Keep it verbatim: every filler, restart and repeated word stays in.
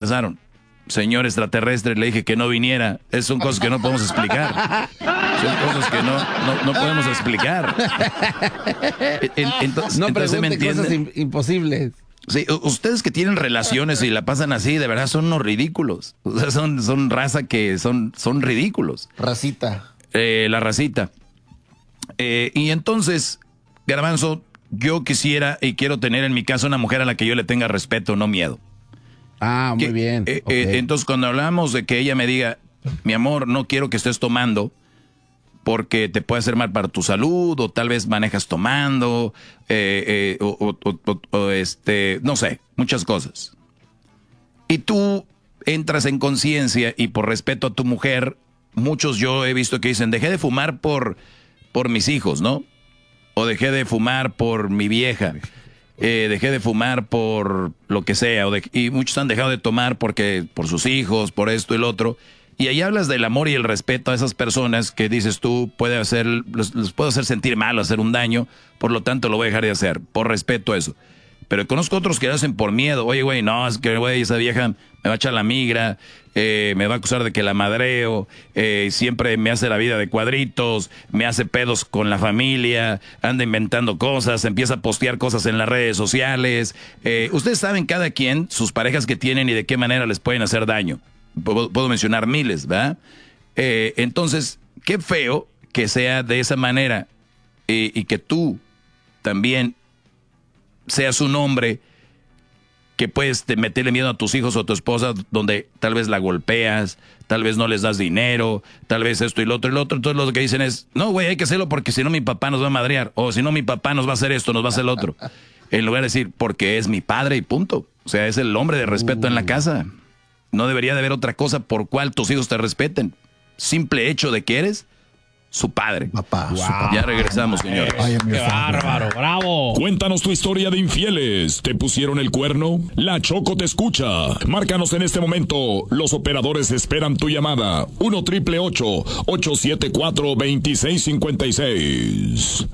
pensaron? Señor extraterrestre, le dije que no viniera. Es, son cosas que no podemos explicar. Son cosas que no, no, no podemos explicar. Entonces, no entonces, ¿me cosas imposibles. Sí, ustedes que tienen relaciones y la pasan así, de verdad son unos ridículos. O sea, son, son raza que son, son ridículos. Racita. Eh, la racita. Eh, y entonces, Garbanzo, yo quisiera y quiero tener en mi casa una mujer a la que yo le tenga respeto, no miedo. Ah, muy que, bien. Eh, okay. eh, entonces, cuando hablamos de que ella me diga, mi amor, no quiero que estés tomando porque te puede hacer mal para tu salud, o tal vez manejas tomando, eh, eh, o, o, o, o este, no sé, muchas cosas. Y tú entras en conciencia y por respeto a tu mujer, muchos yo he visto que dicen, dejé de fumar por, por mis hijos, ¿no? O dejé de fumar por mi vieja. Eh, dejé de fumar por lo que sea, o de, y muchos han dejado de tomar porque por sus hijos, por esto y lo otro. Y ahí hablas del amor y el respeto a esas personas que dices tú, puede hacer, los, los puedo hacer sentir mal, hacer un daño, por lo tanto lo voy a dejar de hacer, por respeto a eso. Pero conozco otros que lo hacen por miedo. Oye, güey, no, es que, güey, esa vieja me va a echar la migra, eh, me va a acusar de que la madreo, eh, siempre me hace la vida de cuadritos, me hace pedos con la familia, anda inventando cosas, empieza a postear cosas en las redes sociales. Eh, ustedes saben cada quien, sus parejas que tienen y de qué manera les pueden hacer daño. Puedo, puedo mencionar miles, ¿verdad? Eh, entonces, qué feo que sea de esa manera eh, y que tú también seas un hombre que puedes te meterle miedo a tus hijos o a tu esposa, donde tal vez la golpeas, tal vez no les das dinero, tal vez esto y lo otro y lo otro. Entonces lo que dicen es, no, güey, hay que hacerlo porque si no mi papá nos va a madrear, o si no mi papá nos va a hacer esto, nos va a hacer lo otro. En lugar de decir, porque es mi padre y punto. O sea, es el hombre de respeto uh. en la casa. No debería de haber otra cosa por cual tus hijos te respeten. Simple hecho de que eres su padre. Papá, wow. su papá. Ya regresamos, señores. ¡Qué bárbaro! ¡Bravo! Cuéntanos tu historia de infieles. ¿Te pusieron el cuerno? La Choco te escucha. Márcanos en este momento. Los operadores esperan tu llamada. uno triple ocho, ocho siete cuatro, dos seis cinco seis.